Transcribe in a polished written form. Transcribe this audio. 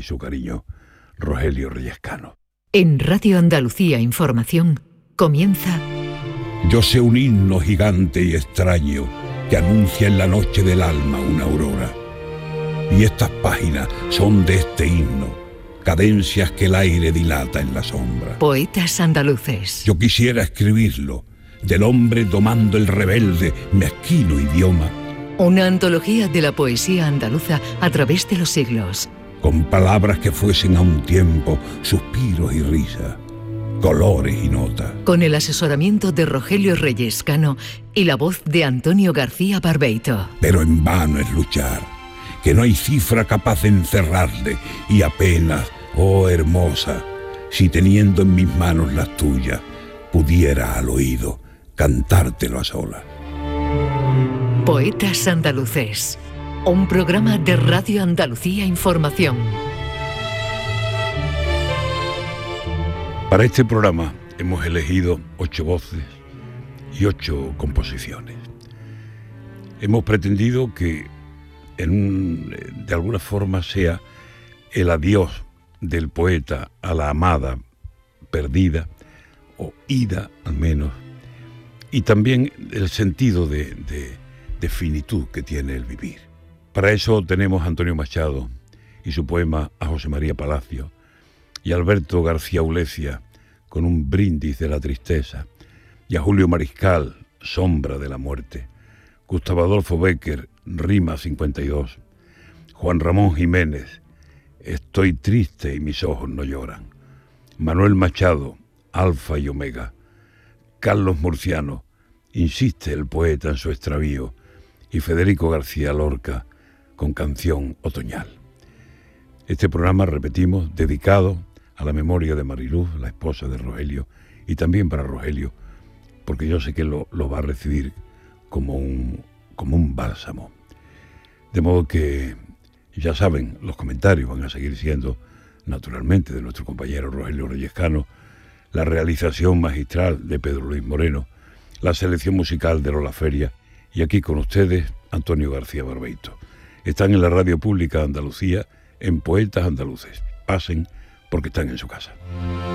y su cariño, Rogelio Reyes Cano. En Radio Andalucía Información comienza Yo sé un himno gigante y extraño que anuncia en la noche del alma una aurora. Y estas páginas son de este himno, cadencias que el aire dilata en la sombra. Poetas andaluces. Yo quisiera escribirlo, del hombre domando el rebelde, mezquino idioma. Una antología de la poesía andaluza a través de los siglos. Con palabras que fuesen a un tiempo suspiros y risas, colores y notas. Con el asesoramiento de Rogelio Reyes Cano y la voz de Antonio García Barbeito. Pero en vano es luchar, que no hay cifra capaz de encerrarle, y apenas, oh hermosa, si teniendo en mis manos las tuyas, pudiera al oído cantártelo a solas. Poetas andaluces, un programa de Radio Andalucía Información. Para este programa hemos elegido 8 voces y 8 composiciones. Hemos pretendido que de alguna forma sea el adiós del poeta a la amada perdida, o ida al menos, y también el sentido de finitud que tiene el vivir. Para eso tenemos a Antonio Machado y su poema a José María Palacio, y a Alberto García Ulecia con un brindis de la tristeza, y a Julio Mariscal, Sombra de la muerte, Gustavo Adolfo Bécquer, Rima 52, Juan Ramón Jiménez, Estoy triste y mis ojos no lloran, Manuel Machado, Alfa y Omega, Carlos Murciano, Insiste el poeta en su extravío, y Federico García Lorca con Canción Otoñal. Este programa, repetimos, dedicado a la memoria de Mariluz, la esposa de Rogelio, y también para Rogelio, porque yo sé que lo va a recibir como un bálsamo. De modo que, ya saben, los comentarios van a seguir siendo, naturalmente, de nuestro compañero Rogelio Reyes Cano, la realización magistral de Pedro Luis Moreno, la selección musical de Lola Feria, y aquí con ustedes, Antonio García Barbeito. Están en la Radio Pública de Andalucía, en Poetas Andaluces. Pasen, porque están en su casa.